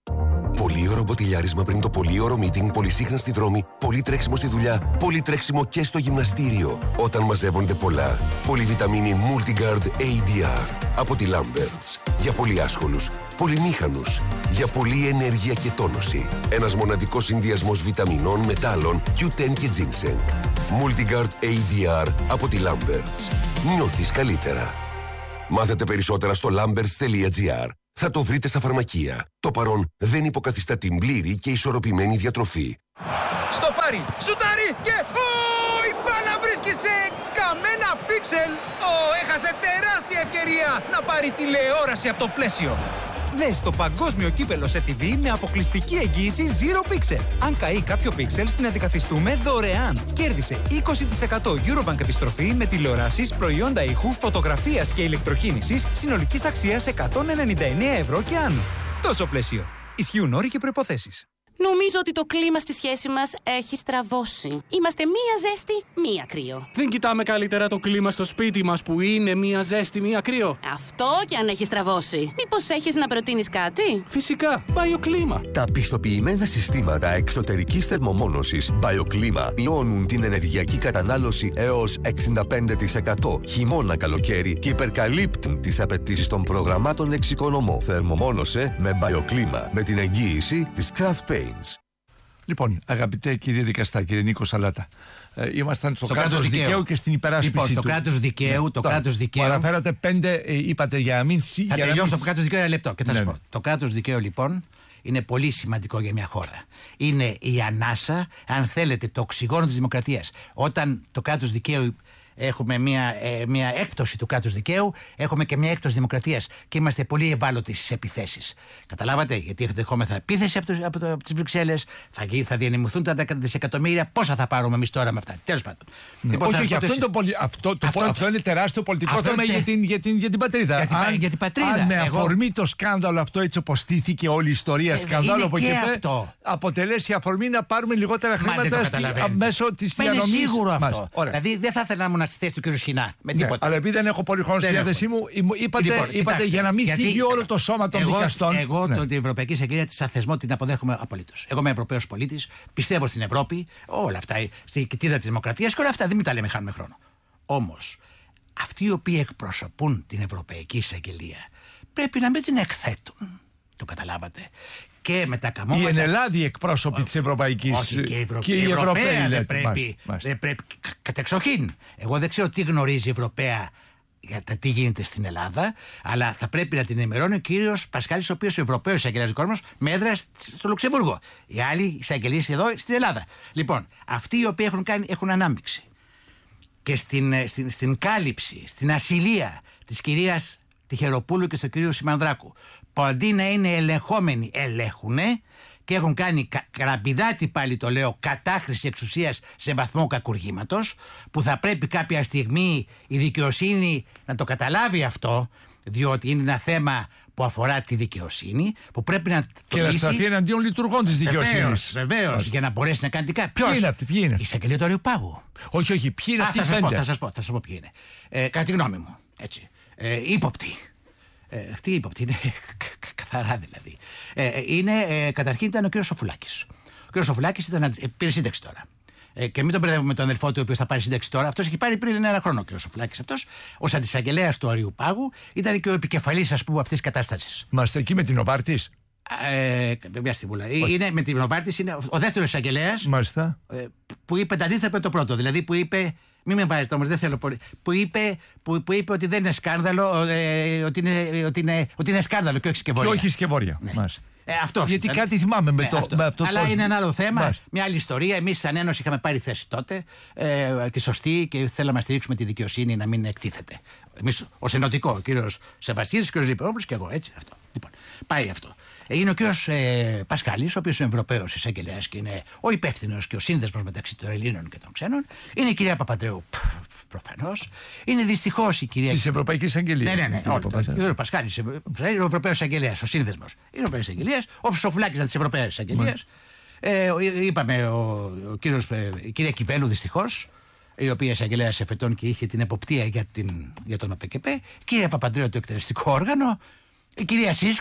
S10: Πολύωρο μποτιλιάρισμα πριν το πολύωρο meeting, πολυσύχνα στη δρόμη, πολύ τρέξιμο στη δουλειά, πολύ τρέξιμο και στο γυμναστήριο. Όταν μαζεύονται πολλά. Πολυβιταμίνη Multigard έι ντι αρ από τη Lamberts. Για πολύ άσχολους, πολυμήχανους, για πολλή ενέργεια και τόνωση. Ένας μοναδικός συνδυασμός βιταμινών, μετάλλων, κιου τεν και ginseng. Multigard έι ντι αρ από τη Lamberts. Νιώθεις καλύτερα. Μάθετε περισσότερα στο lamberts τελεία gr. Θα το βρείτε στα φαρμακεία. Το παρόν δεν υποκαθιστά την πλήρη και ισορροπημένη διατροφή.
S11: Στο πάρει, σουτάρει και... Ω, η μπάλα βρίσκει σε καμένα πίξελ. Ω, έχασε τεράστια ευκαιρία να πάρει τηλεόραση από το πλαίσιο.
S12: Δες το παγκόσμιο κύπελο σε τι βι με αποκλειστική εγγύηση Zero Pixel. Αν καεί κάποιο πίξελ, την αντικαθιστούμε δωρεάν. Κέρδισε είκοσι τοις εκατό Eurobank επιστροφή με τηλεοράσεις, προϊόντα ήχου, φωτογραφίας και ηλεκτροκίνησης συνολικής αξίας εκατόν ενενήντα εννέα ευρώ και άνω. Τόσο πλαίσιο. Ισχύουν όροι και προϋποθέσεις.
S13: Νομίζω ότι το κλίμα στη σχέση μας έχει στραβώσει. Είμαστε μία ζέστη, μία κρύο.
S14: Δεν κοιτάμε καλύτερα το κλίμα στο σπίτι μας που είναι μία ζέστη, μία κρύο?
S13: Αυτό κι αν έχει στραβώσει. Μήπως έχεις να προτείνεις κάτι?
S14: Φυσικά, BioClima.
S15: Τα πιστοποιημένα συστήματα εξωτερικής θερμομόνωσης BioClima μειώνουν την ενεργειακή κατανάλωση έως εξήντα πέντε τοις εκατό χειμώνα καλοκαίρι και υπερκαλύπτουν τις απαιτήσεις των προγραμμάτων εξοικονομώ. Θερμομόνωσε με BioClima με την εγγύηση της Craft Paints.
S4: Λοιπόν, αγαπητέ κύριε δικαστά, κύριε Νίκο Σαλάτα, ε, ήμασταν στο, στο κράτος δικαίου. δικαίου και στην υπεράσπιση
S5: λοιπόν,
S4: του.
S5: Στο κράτος δικαίου, ναι, το κράτος δικαίου.
S4: Αναφέρατε πέντε, ε, είπατε για να μην.
S5: Θα για τελειώσω μην... το κράτος δικαίου ένα λεπτό και θα ναι, σας πω. Ναι. Το κράτος δικαίου, λοιπόν, είναι πολύ σημαντικό για μια χώρα. Είναι η ανάσα, αν θέλετε, το οξυγόνο της δημοκρατίας. Όταν το κράτος δικαίου. Έχουμε μια, ε, μια έκπτωση του κράτους δικαίου, έχουμε και μια έκπτωση δημοκρατίας και είμαστε πολύ ευάλωτοι στις επιθέσεις. Καταλάβατε, γιατί δεχόμεθα επίθεση από, το, από, το, από τις Βρυξέλλες, θα, θα διανεμηθούν τα δισεκατομμύρια, πόσα θα πάρουμε εμείς τώρα με αυτά. Τέλος πάντων.
S4: Ναι. Λοιπόν, όχι, όχι, αυτό, είναι το πολι... αυτό, το αυτό, αυτό είναι τεράστιο πολιτικό θέμα είναι... για, την, για, την, για την πατρίδα.
S5: Για την, αν, για την πατρίδα.
S4: Αν με
S5: Εγώ...
S4: αφορμή το σκάνδαλο αυτό, έτσι όπως στήθηκε όλη η ιστορία, ε, σκάνδαλο από εκεί πέρα, αποτελέσει αφορμή να πάρουμε λιγότερα χρήματα μέσω της διανομής.
S5: Είναι σίγουρο αυτό. Δηλαδή δεν θα ήθελα να στη θέση του κ. Σχοινά. Με τίποτα.
S4: Ναι, αλλά επειδή δεν έχω πολύ χρόνο στη διάθεσή μου, είπατε, λοιπόν, είπατε κοιτάξτε, για να μην γιατί, θίγει όλο το σώμα των
S5: εγώ,
S4: δικαστών.
S5: Εγώ ναι. την Ευρωπαϊκή Εισαγγελία τη σαν θεσμό την αποδέχομαι απολύτως. Εγώ είμαι Ευρωπαίος πολίτης, πιστεύω στην Ευρώπη, όλα αυτά, στην κοιτίδα της δημοκρατίας και όλα αυτά. Δεν μην τα λέμε, χάνουμε χρόνο. Όμως, αυτοί οι οποίοι εκπροσωπούν την Ευρωπαϊκή Εισαγγελία πρέπει να μην την εκθέτουν. Το καταλάβατε. Και με τα καμώματα.
S4: Οι ενελάδιοι εκπρόσωποι της Ευρωπαϊκής.
S5: Όχι, και, Ευρω...
S4: και οι
S5: Ευρωπαίοι
S4: Ευρωπαίοι
S5: δεν πρέπει, δεν πρέπει. Κατεξοχήν. Εγώ δεν ξέρω τι γνωρίζει η Ευρωπαία για το τι γίνεται στην Ελλάδα, αλλά θα πρέπει να την ενημερώνει ο κύριος Πασχάλης, ο οποίος ο Ευρωπαίος εισαγγελέας δικός μας με έδρα στο Λουξεμβούργο. Οι άλλοι εισαγγελίες εδώ στην Ελλάδα. Λοιπόν, αυτοί οι οποίοι έχουν, κάνει, έχουν ανάμειξη και στην, στην, στην κάλυψη, στην ασυλία της κυρίας Τιχεροπούλου και του κυρίου Σιμανδράκου, που αντί να είναι ελεγχόμενοι, ελέγχουνε και έχουν κάνει κα, καραμπινάτη, πάλι το λέω, κατάχρηση εξουσίας σε βαθμό κακουργήματος, που θα πρέπει κάποια στιγμή η δικαιοσύνη να το καταλάβει αυτό, διότι είναι ένα θέμα που αφορά τη δικαιοσύνη, που πρέπει να το
S4: και να σταθεί εναντίον λειτουργών της δικαιοσύνης.
S5: Βεβαίως, για να μπορέσει να κάνει κάτι.
S4: Ποιος είναι αυτή, ποιοι είναι?
S5: Η εισαγγελία του Αριοπάγου.
S4: Όχι, όχι, ποιοι είναι αυτοί οι
S5: πέντε?
S4: Θα
S5: σας πω, θα σας πω ποιοι είναι. Ε, κατά τη γνώμη μου, έτσι. Ε, ύποπτοι. Ε, αυτή η ύποπτη είναι καθαρά δηλαδή. Ε, είναι, ε, καταρχήν ήταν ο κ. Σοφουλάκης. Ο κ. Σοφουλάκης ήταν, ε, πήρε σύνταξη τώρα. Ε, και μην τον μπερδεύουμε με τον αδελφό του, ο οποίος θα πάρει σύνταξη τώρα. Αυτός έχει πάρει πριν ένα χρόνο ο κ. Σοφουλάκης. Αυτός, ως αντισαγγελέας του Αριοπάγου, ήταν και ο επικεφαλής, ας πούμε, αυτής της κατάστασης.
S4: Μάστε εκεί με την Νοβάρτης.
S5: Ε, μια στιγμούλα. Είναι, με την Νοβάρτης είναι ο δεύτερος εισαγγελέας.
S4: Μάλιστα.
S5: Ε, που είπε τα αντίθετα με το πρώτο. Δηλαδή που είπε. Μην με βάζετε όμως, δεν θέλω πολύ. Που είπε, που, που είπε ότι δεν είναι σκάνδαλο, ε, ότι, είναι, ότι, είναι, ότι είναι σκάνδαλο και όχι σκευωρία.
S4: Και όχι σκευωρία. Ναι.
S5: Ε, αυτός,
S4: γιατί
S5: δηλαδή,
S4: κάτι θυμάμαι με,
S5: ναι,
S4: το,
S5: αυτό.
S4: με αυτό.
S5: Αλλά
S4: πώς...
S5: είναι ένα άλλο θέμα,
S4: Μάλιστα.
S5: Μια άλλη ιστορία. Εμείς σαν Ένωση είχαμε πάρει θέση τότε, ε, τη σωστή, και θέλαμε να στηρίξουμε τη δικαιοσύνη να μην εκτίθεται. Εμείς ως ενωτικό, ο κύριος Σεβαστίδης, ο κύριος Λιπερόπουλος και εγώ, έτσι. Αυτό. Λοιπόν, πάει αυτό. Είναι ο κύριος ε, Πασχάλης, ο οποίος είναι Ευρωπαίος εισαγγελέας και είναι ο υπεύθυνος και ο σύνδεσμος μεταξύ των Ελλήνων και των ξένων. Είναι η κυρία Παπαντρέου, προφανώς. Είναι δυστυχώς η κυρία.
S4: Της Ευρωπαϊκής Αγγελίας.
S5: Ναι, ναι, ναι. Ο κύριος Πασχάλης είναι ο Ευρωπαίος εισαγγελέας, ο σύνδεσμος. Είναι ο Ευρωπαίος εισαγγελέας, ο Σοφουλάκης ήταν της Ευρωπαίας εισαγγελίας. Ε, είπαμε ο, ο κύριος, ε, η κυρία Κιβέλου, δυστυχώς, η οποία εισαγγελέας εφετών και είχε την εποπτεία για, την, για τον ΟΠΕΚΕΠΕ. Η κυρία Παπαντρέου, το εκτελεστικό όργανο. Η κυρία Σίσκου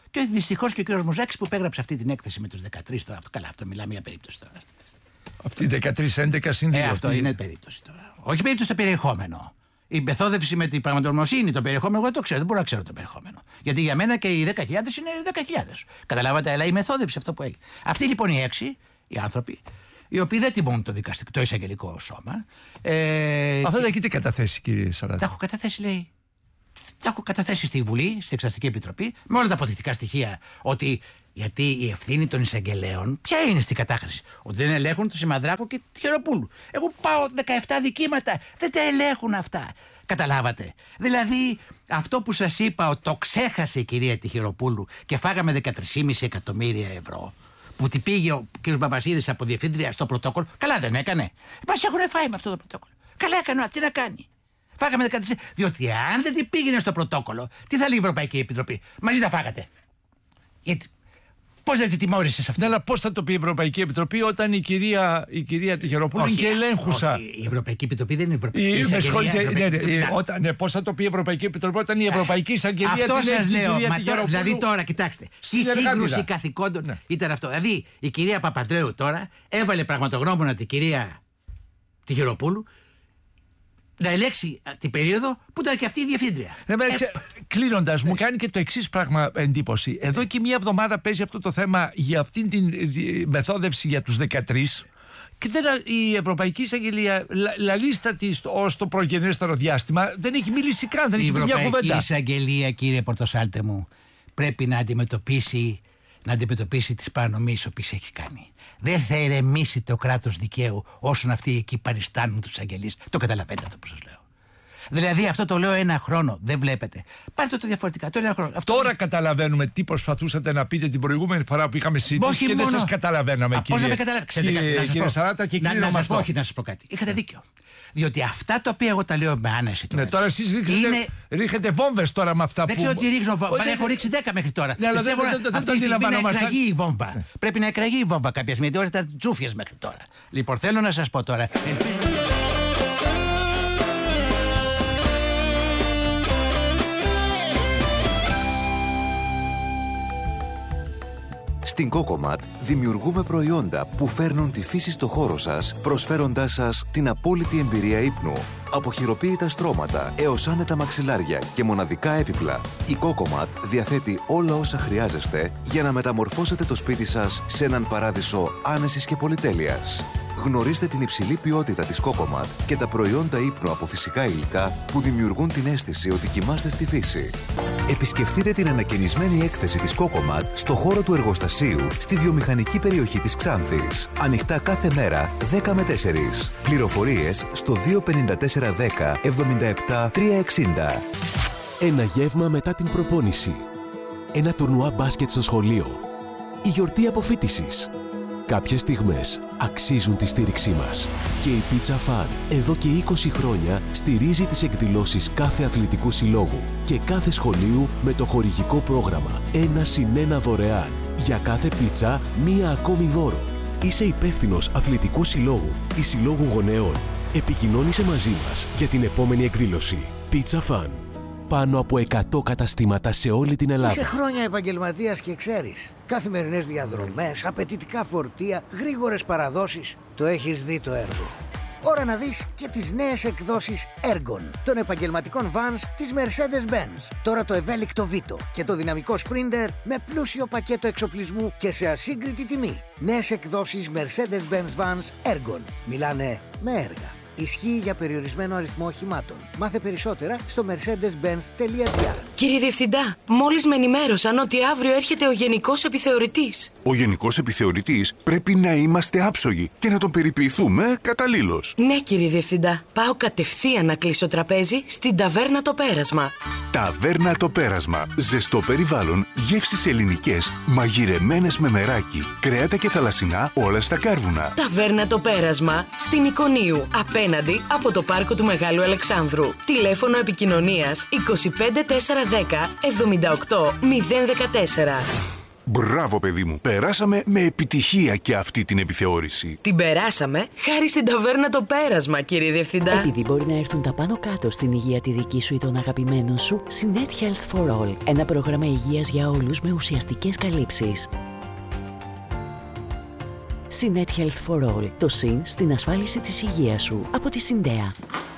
S5: Και δυστυχώς και ο κ. Μουζάκης που υπέγραψε αυτή την έκθεση με τους δεκατρείς τώρα. Αυτό, καλά, αυτό μιλάμε για περίπτωση τώρα.
S4: Αυτή δεκατρείς έντεκα συν δύο.
S5: Ε, αυτό είναι περίπτωση τώρα. Όχι περίπτωση το περιεχόμενο. Η μεθόδευση με την πραγματογνωμοσύνη, το περιεχόμενο, εγώ το ξέρω, δεν μπορώ να ξέρω το περιεχόμενο. Γιατί για μένα και οι δέκα χιλιάδες είναι δέκα χιλιάδες. Καταλάβατε, αλλά η μεθόδευση αυτό που έχει. Αυτοί λοιπόν οι έξι, οι άνθρωποι, οι οποίοι δεν τιμούν το δικαστικό, το εισαγγελικό σώμα. Ε,
S4: Αυτά δεν έχετε καταθέσει, κύριε Σαράντα?
S5: Τα έχω καταθέσει, λέει. Τα έχω καταθέσει στη Βουλή, στην Εξεταστική Επιτροπή, με όλα τα αποδεικτικά στοιχεία. Ότι γιατί η ευθύνη των εισαγγελέων, ποια είναι στην κατάχρηση? Ότι δεν ελέγχουν το Σιμανδράκο και τη Χειροπούλου. Εγώ πάω δεκαεπτά δικήματα, δεν τα ελέγχουν αυτά. Καταλάβατε? Δηλαδή, αυτό που σας είπα, ότι το ξέχασε η κυρία τη Χειροπούλου και φάγαμε δεκατρείς κόμμα πέντε εκατομμύρια ευρώ. Που την πήγε ο κ. Μπαμπασίδης από διευθύντρια στο πρωτόκολλο. Καλά δεν έκανε? Μας έχουν φάει με αυτό το πρωτόκολλο. Καλά έκανε, τι να κάνει? Φάγαμε δεκατρείς. Διότι αν δεν την πήγαινε στο πρωτόκολλο, τι θα λέει η Ευρωπαϊκή Επιτροπή? Μαζί τα φάγατε. Γιατί. Πώς δεν τη τιμώρησε αυτό?
S4: Ναι, αλλά πώς θα το πει η Ευρωπαϊκή Επιτροπή όταν η κυρία, η κυρία Τυχεροπούλου είναι και ελέγχουσα?
S5: Όχι, η Ευρωπαϊκή Επιτροπή δεν είναι Ευρωπαϊκή.
S4: Με συγχωρείτε, ναι, ναι, όταν, ναι, πώς θα το πει η Ευρωπαϊκή Επιτροπή όταν η Ευρωπαϊκή Εισαγγελία την
S5: αυτό σας λέω.
S4: Κυρία Τυχεροπούλου?
S5: Δηλαδή τώρα, κοιτάξτε, τι σύγκρουση καθηκόντων ναι. ήταν αυτό. Δηλαδή η κυρία Παπαντρέου τώρα έβαλε πραγματογνώμονα την κυρία Τυχεροπούλου να ελέξει την περίοδο που ήταν και αυτή η διευθύντρια.
S4: Ναι, ε, κλείνοντας, μου κάνει και το εξής πράγμα εντύπωση. Εδώ και μία εβδομάδα παίζει αυτό το θέμα για αυτήν την μεθόδευση για τους δεκατρείς και δεν, η Ευρωπαϊκή Εισαγγελία λαλίστα της ως το προγενέστερο διάστημα δεν έχει μιλήσει καν, δεν
S5: η
S4: έχει πει μια κουβέντα.
S5: Η Ευρωπαϊκή Εισαγγελία, κύριε Πορτοσάλτε μου, πρέπει να αντιμετωπίσει, να αντιμετωπίσει τις παρανομίες οποίες έχει κάνει. Δεν θα ηρεμήσει το κράτος δικαίου όσον αυτοί εκεί παριστάνουν τους αγγελείς. Το καταλαβαίνετε αυτό που σας λέω? Δηλαδή αυτό το λέω ένα χρόνο, δεν βλέπετε? Πάρτε το διαφορετικά, το ένα χρόνο. Αυτό...
S4: Τώρα καταλαβαίνουμε τι προσπαθούσατε να πείτε την προηγούμενη φορά που είχαμε συζήτηση και μόνο... δεν σας καταλαβαίναμε. Α, κύριε,
S5: πώς να με καταλάβετε?
S4: Κύριε, κύριε Σαράτα, και
S5: να,
S4: να,
S5: να σας πω, όχι, να σας πω κάτι. Είχατε δίκιο. Διότι αυτά τα οποία εγώ τα λέω με άνεση τώρα.
S4: Ναι, τώρα εσείς ρίχνετε, είναι... ρίχνετε βόμβες τώρα με αυτά
S5: δεν
S4: που...
S5: Δεν ξέρω τι ρίχνω βόμβες. Έχω ρίξει δέκα μέχρι τώρα.
S4: Ναι, αλλά Πιστεύω, δεν, δεν,
S5: αυτή τη στιγμή να εκραγεί η βόμβα.
S4: Ναι.
S5: Πρέπει να εκραγεί η βόμβα κάποια στιγμή. Γιατί όλα ήταν τζούφιες μέχρι τώρα. Λοιπόν, θέλω να σας πω τώρα.
S16: Στην Cocomat δημιουργούμε προϊόντα που φέρνουν τη φύση στο χώρο σας, προσφέροντάς σας την απόλυτη εμπειρία ύπνου. Από χειροποίητα στρώματα έως άνετα μαξιλάρια και μοναδικά έπιπλα, η Cocomat διαθέτει όλα όσα χρειάζεστε για να μεταμορφώσετε το σπίτι σας σε έναν παράδεισο άνεσης και πολυτέλειας. Γνωρίστε την υψηλή ποιότητα της Cocomat και τα προϊόντα ύπνου από φυσικά υλικά που δημιουργούν την αίσθηση ότι κοιμάστε στη φύση. Επισκεφτείτε την ανακαινισμένη έκθεση της Cocomat στο χώρο του εργοστασίου στη βιομηχανική περιοχή της Ξάνθης. Ανοιχτά κάθε μέρα δέκα με τέσσερις. Πληροφορίες στο δύο πέντε τέσσερα δέκα εβδομήντα επτά τριακόσια εξήντα.
S3: Ένα γεύμα μετά την προπόνηση. Ένα τουρνουά μπάσκετ στο σχολείο. Η γιορτή αποφοίτησης. Κάποιες στιγμές αξίζουν τη στήριξή μας. Και η Pizza Fun εδώ και είκοσι χρόνια στηρίζει τις εκδηλώσεις κάθε αθλητικού συλλόγου και κάθε σχολείου με το χορηγικό πρόγραμμα ένα συν ένα δωρεάν. Για κάθε πίτσα μία ακόμη δώρο. Είσαι υπεύθυνος αθλητικού συλλόγου ή συλλόγου γονέων. Επικοινώνησε μαζί μας για την επόμενη εκδήλωση. Pizza Fun. Πάνω από εκατό καταστήματα σε όλη την Ελλάδα.
S17: Είσαι χρόνια επαγγελματίας και ξέρεις. Καθημερινές διαδρομές, απαιτητικά φορτία, γρήγορες παραδόσεις. Το έχεις δει το έργο. Ώρα να δεις και τις νέες εκδόσεις Ergon των επαγγελματικών vans της Mercedes-Benz. Τώρα το ευέλικτο Vito και το δυναμικό Sprinter με πλούσιο πακέτο εξοπλισμού και σε ασύγκριτη τιμή. Νέες εκδόσεις Mercedes-Benz vans Ergon. Μιλάνε με έργα. Ισχύει για περιορισμένο αριθμό οχημάτων. Μάθε περισσότερα στο mercedes benz τελεία gr.
S18: Κύριε Διευθυντά, μόλις με ενημέρωσαν ότι αύριο έρχεται ο Γενικός Επιθεωρητής.
S19: Ο Γενικός Επιθεωρητής πρέπει να είμαστε άψογοι και να τον περιποιηθούμε καταλήλως.
S18: Ναι, κύριε Διευθυντά. Πάω κατευθείαν να κλείσω τραπέζι στην Ταβέρνα Το Πέρασμα.
S19: Ταβέρνα Το Πέρασμα. Ζεστό περιβάλλον, γεύσεις ελληνικές, μαγειρεμένες με μεράκι, κρέατα και θαλασσινά όλα στα κάρβουνα.
S18: Ταβέρνα Το Πέρασμα στην Εικονίου. Απέναντι από το πάρκο του Μεγάλου Αλεξάνδρου. Τηλέφωνο επικοινωνίας είκοσι πέντε τετρακόσια δέκα εβδομήντα οκτώ μηδέν δεκατέσσερα.
S19: Μπράβο, παιδί μου. Περάσαμε με επιτυχία και αυτή την επιθεώρηση.
S18: Την περάσαμε χάρη στην ταβέρνα Το Πέρασμα, κύριε Διευθυντά.
S20: Επειδή μπορεί να έρθουν τα πάνω κάτω στην υγεία τη δική σου ή των αγαπημένων σου, Sinet Health for All. Ένα πρόγραμμα υγείας για όλους με ουσιαστικές καλύψεις. Sinet Health for All. Το συν στην ασφάλιση της υγείας σου. Από τη Συντέα.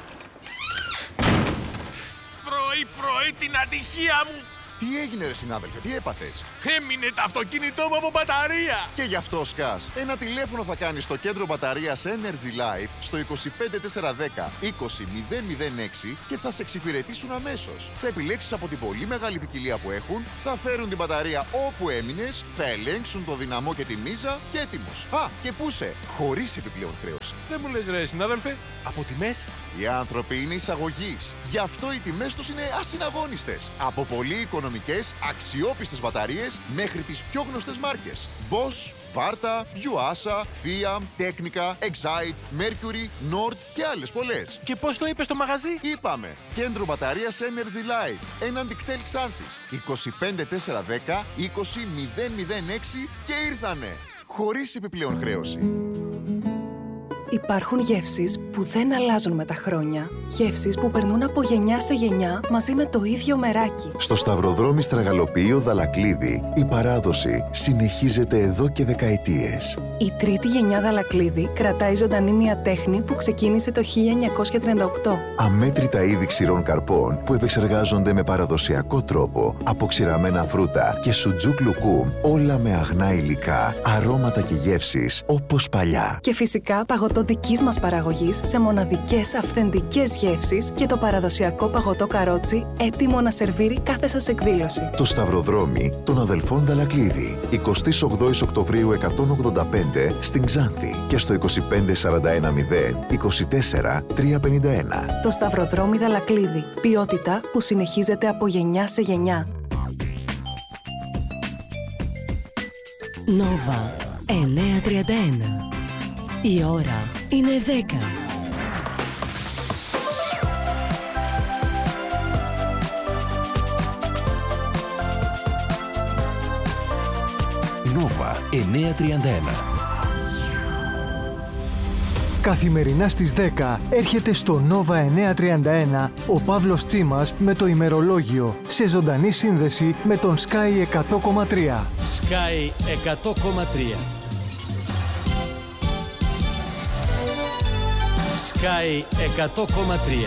S3: Πρωί-πρωί την ατυχία μου!
S21: Τι έγινε ρε συνάδελφε, τι έπαθες?
S3: Έμεινε το αυτοκίνητό μου από μπαταρία!
S21: Και γι' αυτό σκάς. Ένα τηλέφωνο θα κάνεις στο κέντρο μπαταρίας Energy Life στο είκοσι πέντε τετρακόσια δέκα είκοσι μηδέν μηδέν έξι και θα σε εξυπηρετήσουν αμέσως. Θα επιλέξεις από την πολύ μεγάλη ποικιλία που έχουν, θα φέρουν την μπαταρία όπου έμεινες, θα ελέγξουν το δυναμό και τη μίζα και έτοιμος. Α, και πού σε, χωρίς επιπλέον χρέωση.
S3: Δεν μου λες ρε συνάδελφε, από τιμές?
S21: Οι άνθρωποι είναι εισαγωγής. Γι' αυτό οι τιμές τους είναι ασυναγώνιστες. Από πολύ οικονομικές, αξιόπιστες μπαταρίες μέχρι τις πιο γνωστές μάρκες. Bosch, Varta, Yuasa, Fiam, Technica, Excite, Mercury, Nord και άλλες πολλές.
S3: Και πώς το είπες στο μαγαζί?
S21: Είπαμε, κέντρο μπαταρίας Energy Life, έναντι κτέλ Ξάνθης, είκοσι πέντε τετρακόσια δέκα είκοσι μηδέν μηδέν έξι και ήρθανε. Χωρίς επιπλέον χρέωση.
S22: Υπάρχουν γεύσεις που δεν αλλάζουν με τα χρόνια. Γεύσεις που περνούν από γενιά σε γενιά μαζί με το ίδιο μεράκι.
S23: Στο Σταυροδρόμι Στραγαλοποιείο Δαλακλίδη, η παράδοση συνεχίζεται εδώ και δεκαετίες.
S22: Η τρίτη γενιά Δαλακλίδη κρατάει ζωντανή μια τέχνη που ξεκίνησε το χίλια εννιακόσια τριάντα οκτώ.
S23: Αμέτρητα είδη ξηρών καρπών που επεξεργάζονται με παραδοσιακό τρόπο από ξηραμένα φρούτα και σουτζούκ λουκούμ, όλα με αγνά υλικά, αρώματα και γεύσεις όπως παλιά.
S22: Και φυσικά παγωτό δικής μας παραγωγής σε μοναδικές αυθεντικές γεύσεις και το παραδοσιακό παγωτό καρότσι έτοιμο να σερβίρει κάθε σας εκδήλωση.
S23: Το Σταυροδρόμι των αδελφών Δαλακλίδη, εικοστή ογδόη Οκτωβρίου εκατόν ογδόντα πέντε στην Ξάνθη και στο είκοσι πέντε σαράντα ένα μηδέν είκοσι τέσσερα τριακόσια πενήντα ένα.
S22: Το Σταυροδρόμι Δαλακλίδη. Ποιότητα που συνεχίζεται από γενιά σε γενιά.
S6: Νόβα εννιακόσια τριάντα ένα. Η ώρα είναι δέκα.
S15: Νόβα εννιακόσια τριάντα ένα.
S24: Καθημερινά στις δέκα έρχεται στο Νόβα εννιακόσια τριάντα ένα ο Παύλος Τσίμας με το ημερολόγιο σε ζωντανή σύνδεση με τον Sky εκατό κόμμα τρία.
S25: Sky εκατό κόμμα τρία. Sky εκατό κόμμα τρία.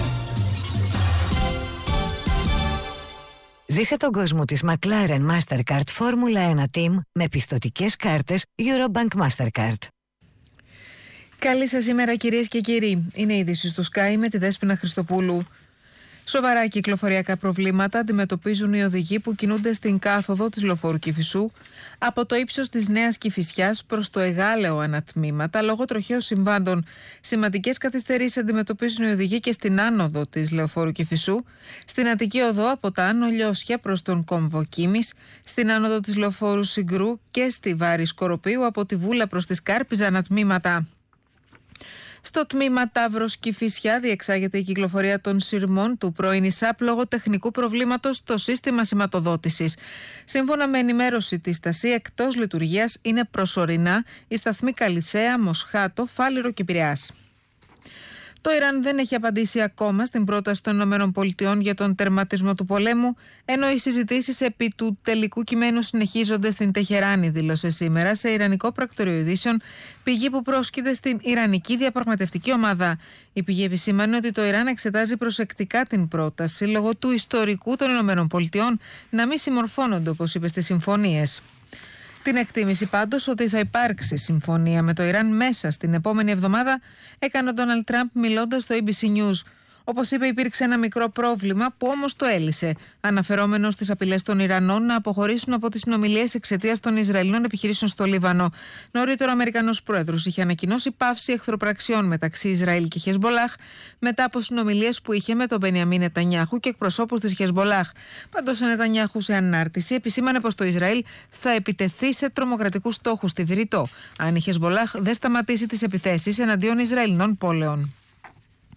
S6: Ζήσε τον κόσμο της McLaren Mastercard Φόρμουλα ένα Team με πιστωτικές κάρτες Eurobank Mastercard.
S2: Καλή σας ημέρα κυρίες και κύριοι. Είναι η είδηση στο Sky με τη Δέσποινα Χριστοπούλου. Σοβαρά κυκλοφοριακά προβλήματα αντιμετωπίζουν οι οδηγοί που κινούνται στην κάθοδο της λεωφόρου Κηφισού από το ύψος της Νέας Κηφισιάς προς το Εγάλεο ανατμήματα λόγω τροχαίων συμβάντων. Σημαντικές καθυστερήσεις αντιμετωπίζουν οι οδηγοί και στην άνοδο της λεωφόρου Κηφισού, στην Αττική Οδό από τα Άνω Λιώσια προς τον Κόμβο Κίμης, στην άνοδο της λεωφόρου Συγκρού και στη Βάρη Σκοροπίου από τη Βούλα προς τη Σκάρπιζα ανατμήματα. Στο τμήμα Ταύρος Κηφισιά διεξάγεται η κυκλοφορία των σειρμών του πρώην ΙΣΑΠ λόγω τεχνικού προβλήματος στο σύστημα σηματοδότησης. Σύμφωνα με ενημέρωση της ΤΑΣΥ, εκτός λειτουργίας είναι προσωρινά οι σταθμοί Καλιθέα, Μοσχάτο, Φάληρο και Πειραιάς. Το Ιράν δεν έχει απαντήσει ακόμα στην πρόταση των ΗΠΑ για τον τερματισμό του πολέμου, ενώ οι συζητήσεις επί του τελικού κειμένου συνεχίζονται στην Τεχεράνη, δήλωσε σήμερα σε Ιρανικό πρακτορείο ειδήσεων πηγή που πρόσκειται στην Ιρανική διαπραγματευτική ομάδα. Η πηγή επισήμανε ότι το Ιράν εξετάζει προσεκτικά την πρόταση λόγω του ιστορικού των ΗΠΑ να μην συμμορφώνονται, όπως είπε, στις συμφωνίες. Την εκτίμηση πάντως ότι θα υπάρξει συμφωνία με το Ιράν μέσα στην επόμενη εβδομάδα έκανε ο Ντόναλντ Τραμπ μιλώντας στο έι μπι σι News. Όπως είπε, υπήρξε ένα μικρό πρόβλημα που όμως το έλυσε, αναφερόμενος στις απειλές των Ιρανών να αποχωρήσουν από τις συνομιλίες εξαιτίας των Ισραηλινών επιχειρήσεων στο Λίβανο. Νωρίτερα, ο Αμερικανός πρόεδρος είχε ανακοινώσει πάυση εχθροπραξιών μεταξύ Ισραήλ και Χεσμολάχ μετά από συνομιλίες που είχε με τον Μπενιαμίν Νετανιάχου και εκπροσώπους της Χεσμολάχ. Πάντως, ο Νετανιάχου σε ανάρτηση επισήμανε πως το Ισραήλ θα επιτεθεί σε τρομοκρατικούς στόχους στη Βηρητό, αν η Χεσμολάχ δεν σταματήσει τις επιθέσεις εναντίον Ισραηλινών πόλεων.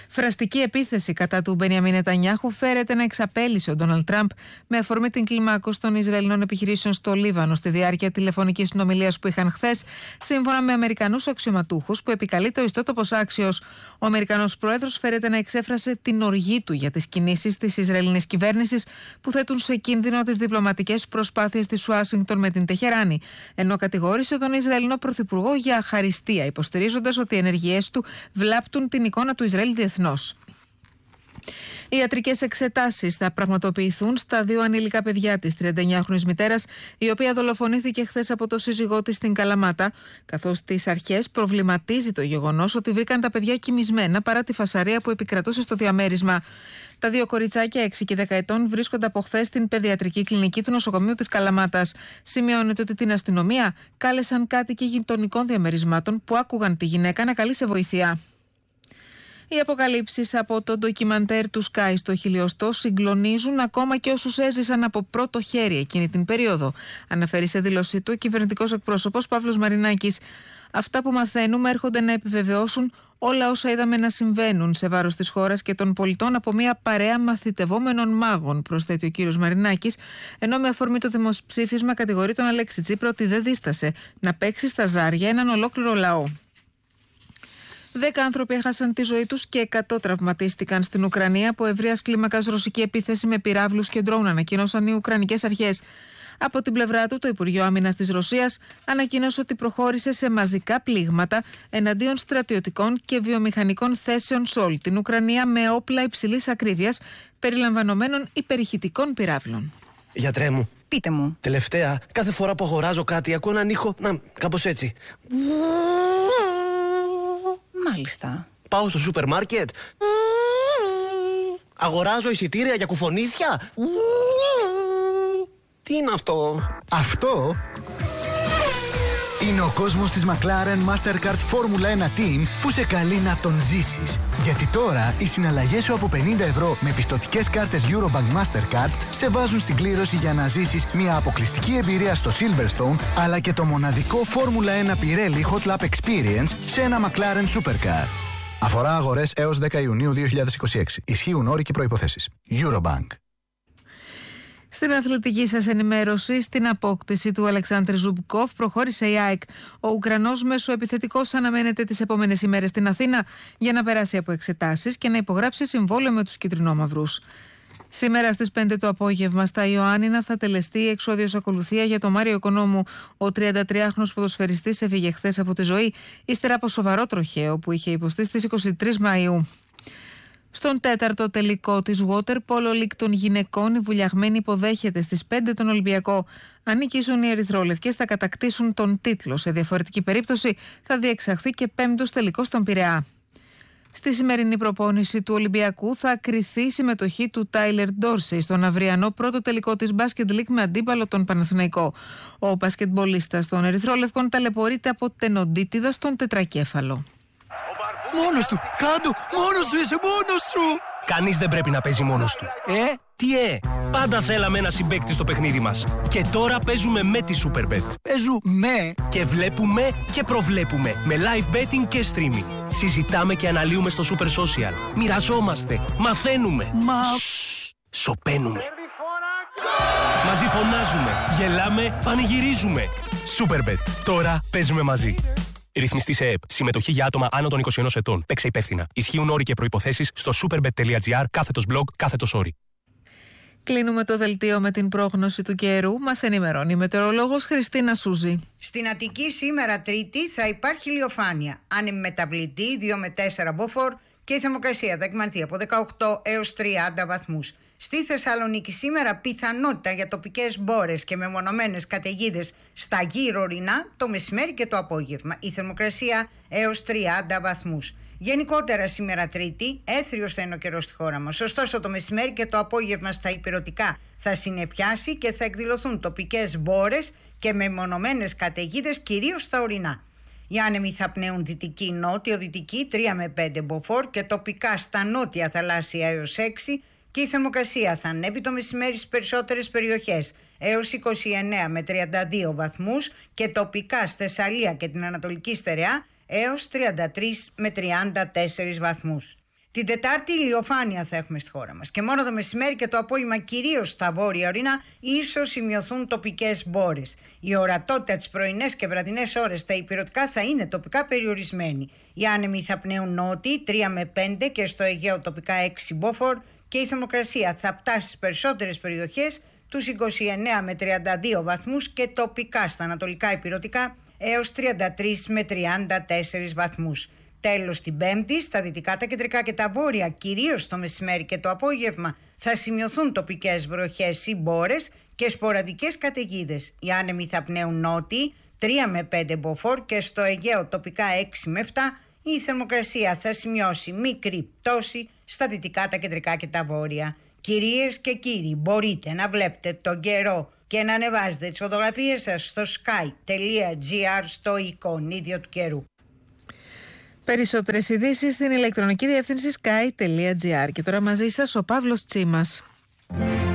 S2: Φραστική επίθεση κατά του Μπενιαμίν Νετανιάχου φέρεται να εξαπέλυσε ο Ντόναλντ Τραμπ με αφορμή την κλιμάκωση των Ισραηλινών επιχειρήσεων στο Λίβανο στη διάρκεια τηλεφωνικής συνομιλίας που είχαν χθες, σύμφωνα με Αμερικανούς αξιωματούχους που επικαλεί το ιστότοπος Άξιος. Ο Αμερικανός πρόεδρος φέρεται να εξέφρασε την οργή του για τις κινήσεις της Ισραηλινής κυβέρνησης που θέτουν σε κίνδυνο τις διπλωματικές προσπάθειες της Ουάσιγκτον με την Τεχεράνη, ενώ κατηγόρησε τον Ισραηλινό πρωθυπουργό για αχαριστία, υποστηρίζοντας ότι οι ενεργειές του βλάπτουν την εικόνα του Ισραήλ διεθνώς. Οι ιατρικές εξετάσεις θα πραγματοποιηθούν στα δύο ανήλικα παιδιά της τριανταεννιάχρονης μητέρας, η οποία δολοφονήθηκε χθες από το σύζυγό της στην Καλαμάτα, καθώς στις αρχές προβληματίζει το γεγονός ότι βρήκαν τα παιδιά κοιμισμένα παρά τη φασαρία που επικρατούσε στο διαμέρισμα. Τα δύο κοριτσάκια έξι και δέκα ετών βρίσκονται από χθες στην παιδιατρική κλινική του νοσοκομείου της Καλαμάτας. Σημειώνεται ότι την αστυνομία κάλεσαν κάτοικοι γειτονικών διαμερισμάτων που άκουγαν τη γυναίκα να καλεί σε βοήθεια. Οι αποκαλύψεις από το ντοκιμαντέρ του Sky στο χιλιοστό συγκλονίζουν ακόμα και όσους έζησαν από πρώτο χέρι εκείνη την περίοδο, αναφέρει σε δήλωσή του ο κυβερνητικός εκπρόσωπος Παύλος Μαρινάκης. Αυτά που μαθαίνουμε έρχονται να επιβεβαιώσουν όλα όσα είδαμε να συμβαίνουν σε βάρος της χώρας και των πολιτών από μια παρέα μαθητευόμενων μάγων, προσθέτει ο κύριος Μαρινάκης, ενώ με αφορμή το δημοψήφισμα κατηγορεί τον Αλέξη Τσίπρα ότι δεν δίστασε να παίξει στα ζάρια έναν ολόκληρο λαό. Δέκα άνθρωποι έχασαν τη ζωή τους και εκατό τραυματίστηκαν στην Ουκρανία από ευρείας κλίμακας ρωσική επίθεση με πυράβλους και ντρόουν, ανακοίνωσαν οι Ουκρανικές αρχές. Από την πλευρά του, το Υπουργείο Άμυνας της Ρωσίας ανακοίνωσε ότι προχώρησε σε μαζικά πλήγματα εναντίον στρατιωτικών και βιομηχανικών θέσεων σε όλη την Ουκρανία με όπλα υψηλής ακρίβειας, περιλαμβανομένων υπερηχητικών πυράβλων.
S1: Γιατρέ μου.
S7: Πείτε μου.
S1: Τελευταία, κάθε φορά που αγοράζω κάτι, ακούω έναν ήχο. Να, κάπως έτσι.
S7: Μάλιστα.
S1: Πάω στο σούπερ μάρκετ. Αγοράζω εισιτήρια για κουφονίσια. Τι είναι αυτό?
S8: Αυτό είναι ο κόσμος της McLaren Mastercard Formula ένα Team που σε καλεί να τον ζήσεις. Γιατί τώρα οι συναλλαγές σου από πενήντα ευρώ με πιστωτικές κάρτες Eurobank Mastercard σε βάζουν στην κλήρωση για να ζήσεις μια αποκλειστική εμπειρία στο Silverstone, αλλά και το μοναδικό Formula ένα Pirelli Hot Lap Experience σε ένα McLaren Supercar. Αφορά αγορές έως δέκα Ιουνίου δύο χιλιάδες είκοσι έξι. Ισχύουν όροι και προϋποθέσεις. Eurobank.
S2: Στην αθλητική σας ενημέρωση, στην απόκτηση του Αλεξάνδρ Ζουμπκόφ προχώρησε η ΑΕΚ. Ο Ουκρανός μεσοεπιθετικός αναμένεται τις επόμενες ημέρες στην Αθήνα για να περάσει από εξετάσεις και να υπογράψει συμβόλαιο με τους κιτρινόμαυρους. Σήμερα στις πέντε το απόγευμα στα Ιωάννινα θα τελεστεί η εξώδιος ακολουθία για τον Μάριο Οικονόμου. Ο τριαντατριάχρονος ποδοσφαιριστής έφυγε χθες από τη ζωή ύστερα από σοβαρό τροχαίο που είχε υποστεί στις είκοσι τρεις Μαΐου. Στον τέταρτο τελικό της Water Polo League των γυναικών, η βουλιαγμένη υποδέχεται στις πέντε τον Ολυμπιακό. Αν νικήσουν οι ερυθρόλευκες θα κατακτήσουν τον τίτλο. Σε διαφορετική περίπτωση θα διεξαχθεί και πέμπτος τελικός στον Πειραιά. Στη σημερινή προπόνηση του Ολυμπιακού θα κριθεί η συμμετοχή του Τάιλερ Ντόρσεϊ στον αυριανό πρώτο τελικό της Basket League με αντίπαλο τον Παναθηναϊκό. Ο μπασκετμπολίστας των ερυθρόλευκων ταλαιπωρείται από τενοντίτιδα στον τετρακέφαλο.
S1: Μόνος του! Κάντο! Μόνος σου! Είσαι μόνος σου! Κανείς δεν πρέπει να παίζει μόνος του. Ε? Τι ε? Πάντα θέλαμε ένα συμπαίκτη στο παιχνίδι μας. Και τώρα παίζουμε με τη Superbet.
S7: Παίζουμε!
S1: Και βλέπουμε και προβλέπουμε. Με live betting και streaming. Συζητάμε και αναλύουμε στο Super Social. Μοιραζόμαστε. Μαθαίνουμε.
S7: Μα...
S1: Σοπαίνουμε. Μαζί φωνάζουμε. Γελάμε. Πανηγυρίζουμε. Superbet. Τώρα παίζουμε μαζί. Ρυθμιστή σε ΕΕΠ. Συμμετοχή για άτομα άνω των είκοσι ενός ετών. Παίξε υπεύθυνα. Ισχύουν όροι και προϋποθέσεις στο superbet.gr κάθετος blog κάθετος όροι.
S2: Κλείνουμε το δελτίο με την πρόγνωση του καιρού. Μας ενημερώνει η μετεωρολόγος Χριστίνα Σούζη.
S9: Στην Αττική σήμερα Τρίτη θα υπάρχει ηλιοφάνεια. Άνεμη μεταβλητή δύο με τέσσερα μποφόρ και η θερμοκρασία θα εκμανθεί από δεκαοκτώ έως τριάντα βαθμούς. Στη Θεσσαλονίκη σήμερα πιθανότητα για τοπικές μπόρες και μεμονωμένες καταιγίδες στα γύρω ορεινά το μεσημέρι και το απόγευμα. Η θερμοκρασία έως τριάντα βαθμούς. Γενικότερα σήμερα Τρίτη έθριος θα είναι ο καιρός στη χώρα μας. Ωστόσο το μεσημέρι και το απόγευμα στα ηπειρωτικά θα συνεπιάσει και θα εκδηλωθούν τοπικές μπόρες και μεμονωμένες καταιγίδες κυρίως στα ορεινά. Οι άνεμοι θα πνέουν δυτική νότιο-δυτική τρία με πέντε μποφόρ και τοπικά στα νότια θαλάσσια έως έξι. Και η θερμοκρασία θα ανέβει το μεσημέρι στις περισσότερες περιοχές έως είκοσι εννέα με τριάντα δύο βαθμούς και τοπικά στη Θεσσαλία και την Ανατολική Στερεά έως τριάντα τρεις με τριάντα τέσσερις βαθμούς. Την Τετάρτη ηλιοφάνεια θα έχουμε στη χώρα μας και μόνο το μεσημέρι και το απόγευμα, κυρίως στα βόρεια ορεινά, ίσως σημειωθούν τοπικές μπόρες. Η ορατότητα τις πρωινές και βραδινές ώρες στα ηπειρωτικά θα είναι τοπικά περιορισμένη. Οι άνεμοι θα πνέουν νότιοι τρία με πέντε και στο Αιγαίο τοπικά έξι μποφόρ και η θερμοκρασία θα φτάσει στις περισσότερες περιοχές τους είκοσι εννέα με τριάντα δύο βαθμούς και τοπικά στα ανατολικά ηπειρωτικά έως τριάντα τρεις με τριάντα τέσσερις βαθμούς. Τέλος, την Πέμπτη, στα δυτικά, τα κεντρικά και τα βόρεια, κυρίως το μεσημέρι και το απόγευμα, θα σημειωθούν τοπικές βροχές ή μπόρες και σποραδικές καταιγίδες. Οι άνεμοι θα πνέουν νότιοι τρία με πέντε μποφόρ και στο Αιγαίο τοπικά έξι με επτά. Η θερμοκρασία θα σημειώσει μικρή πτώση στα δυτικά, τα κεντρικά και τα βόρεια. Κυρίες και κύριοι, μπορείτε να βλέπετε τον καιρό και να ανεβάζετε τις φωτογραφίες σας στο sky τελεία gr, στο εικονίδιο του καιρού.
S2: Περισσότερες ειδήσεις στην ηλεκτρονική διεύθυνση sky τελεία gr. Και τώρα μαζί σας ο Παύλος Τσίμας.